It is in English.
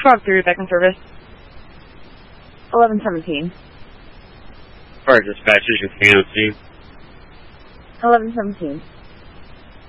Frog 3, back in service. 1117. Fire dispatch, is your scene. 1117.